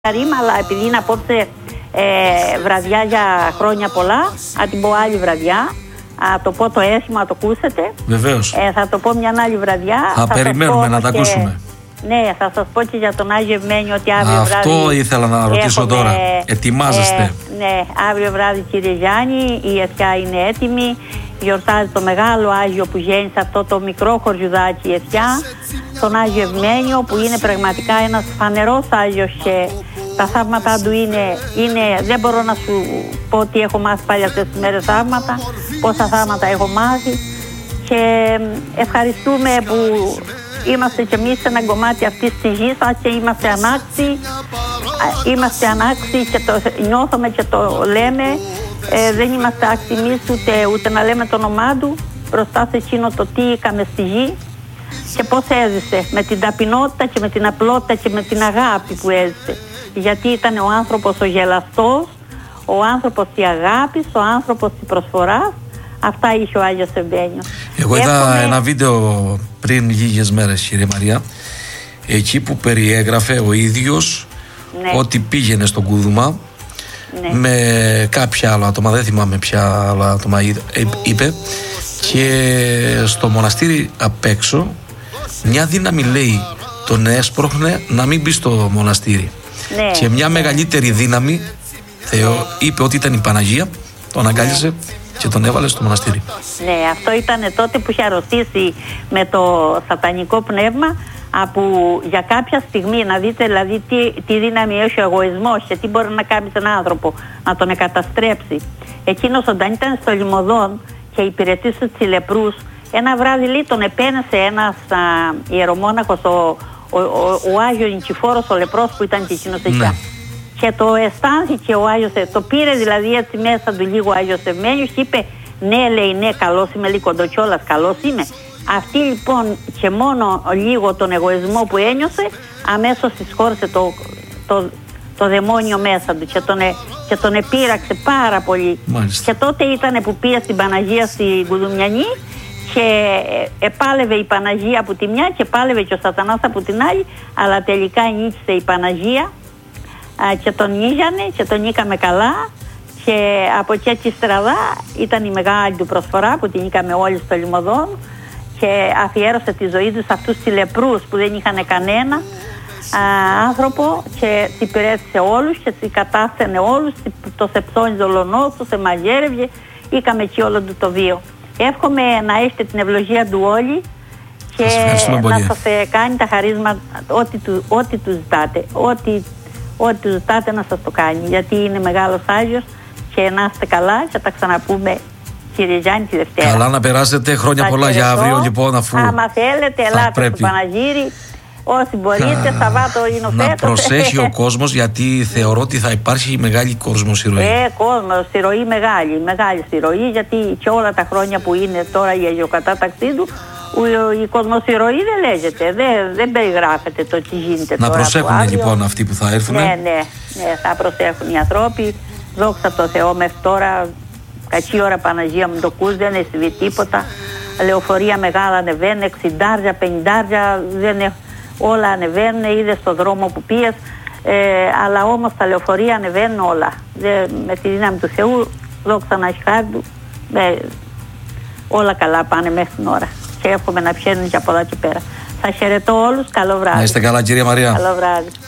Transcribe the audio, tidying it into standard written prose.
Ρήμα, αλλά επειδή είναι απόψε βραδιά για χρόνια πολλά, θα την πω άλλη βραδιά. Το πω το αίσθημα, να το ακούσετε. Βεβαίως. Θα το πω μια άλλη βραδιά. Θα περιμένουμε να τα ακούσουμε. Ναι, θα σας πω και για τον Άγιο Ευμένιο ότι αύριο βράδυ. Αυτό ήθελα να ρωτήσω τώρα. Ετοιμάζεστε? Ναι, αύριο βράδυ, κύριε Γιάννη, η Ευχιά είναι έτοιμη. Γιορτάζει το μεγάλο Άγιο που γέννησε αυτό το μικρό χωριουδάκι η Ευχιά. Τον Άγιο Ευμένιο, που είναι πραγματικά ένας φανερός Άγιος και τα θαύματα του είναι, δεν μπορώ να σου πω ότι έχω μάθει πάλι αυτές τις μέρες θαύματα, πόσα θαύματα έχω μάθει, και ευχαριστούμε που είμαστε κι εμείς σε ένα κομμάτι αυτής της γης και είμαστε ανάξιοι και το νιώθουμε και το λέμε. Δεν είμαστε άξιοι εμείς ούτε να λέμε το όνομά του μπροστά σε εκείνο το τι είχαμε στη γη και πώς έζησε, με την ταπεινότητα και με την απλότητα και με την αγάπη που έζησε, γιατί ήταν ο άνθρωπος ο γελαστός, ο άνθρωπος της αγάπης, ο άνθρωπος της προσφοράς. Αυτά είχε ο Άγιος Ευμένιος. Εγώ είδα ένα βίντεο πριν λίγες μέρες, κύριε Μαρία, εκεί που περιέγραφε ο ίδιος, ναι, ότι πήγαινε στον Κούδουμα, ναι, με κάποια άλλα άτομα, δεν θυμάμαι ποια άλλα άτομα είπε, και στο μοναστήρι απ' έξω μια δύναμη, λέει, τον έσπροχνε να μην μπει στο μοναστήρι, ναι, και μια μεγαλύτερη δύναμη είπε ότι ήταν η Παναγία, τον αγκάλισε, ναι, και τον έβαλε στο μοναστήρι. Ναι, αυτό ήταν τότε που είχε αρρωστήσει με το σατανικό πνεύμα, που για κάποια στιγμή, να δείτε δηλαδή τι δύναμη έχει ο εγωισμός και τι μπορεί να κάνει σε έναν άνθρωπο, να τον εκαταστρέψει. Εκείνος όταν ήταν στο Λιμωδόν και υπηρετούσε τους λεπρούς, ένα βράδυ, λέει, τον επένεσε ένας ιερομόναχος, ο Άγιος Νικηφόρος, ο λεπρός που ήταν και εκείνος εκεί. Ναι. Και το αισθάνθηκε ο Άγιος, το πήρε δηλαδή έτσι μέσα του λίγο ο Άγιος Ευμένιος και είπε, ναι, λέει, ναι, καλός είμαι, λέει, κοντοκιόλας, καλός είμαι. Αυτή λοιπόν και μόνο λίγο τον εγωισμό που ένιωσε, αμέσως συσχώρησε το δαιμόνιο μέσα του και τον επήραξε πάρα πολύ. Μάλιστα. Και τότε ήταν που πήγε στην Παναγία στη Κουδουμιανή και επάλευε η Παναγία από τη μια και επάλευε και ο Σατανάς από την άλλη, αλλά τελικά νίκησε η Παναγία και τον νίγανε και τον νίκαμε καλά, και από εκεί και στραβά ήταν η μεγάλη του προσφορά που την νίκαμε όλοι στο Λιμωδόν, και αφιέρωσε τη ζωή του σε αυτούς τους λεπρούς που δεν είχαν κανένα άνθρωπο, και την υπηρέτησε όλους και την κατάσθενε όλους, το σεψόνιζε ολονός, το σε μαγέρευε, είχαμε εκεί όλο του το βίο. Εύχομαι να έχετε την ευλογία του όλοι και να σας κάνει τα χαρίσματα, ό,τι του ζητάτε, ό,τι του ζητάτε να σας το κάνει, γιατί είναι μεγάλος Άγιος, και να είστε καλά και θα τα ξαναπούμε, κύριε Γιάννη, τη Δευτέρα. Καλά να περάσετε, χρόνια πολλά για αύριο, λοιπόν, αφού άμα θέλετε, ελάτε στο Παναγύρι, όσοι μπορείτε, Σαββάτο είναι ο φέτος. Να προσέχει ο κόσμος, γιατί θεωρώ ότι θα υπάρχει μεγάλη κόσμος-ηρωή. Κόσμος-ηρωή, μεγάλη ηρωή, γιατί και όλα τα χρόνια που είναι τώρα η αγιοκατάταξή του, η κόσμος-ηρωή δεν λέγεται, δεν περιγράφεται το τι γίνεται να τώρα. Να προσέχουν λοιπόν αυτοί που θα έρθουν. Ναι, θα προσέχουν οι ανθρώποι. Δόξα τω Θεώ, μέχρι τώρα κακή ώρα, Παναγία μου, το ακούς, δεν έχει συμβεί τίποτα. Λεωφορεία μεγάλα ανεβαίνουν, 60, 50, όλα ανεβαίνουν, είδες στον δρόμο που πήγες, αλλά όμως τα λεωφορεία ανεβαίνουν όλα. Με τη δύναμη του Θεού, δόξα να έχει χάρη του, όλα καλά πάνε μέχρι την ώρα. Και εύχομαι να πιένουν και από εδώ και πέρα. Θα χαιρετώ όλους, καλό βράδυ. Να είστε καλά, κυρία Μαρία. Καλό βράδυ.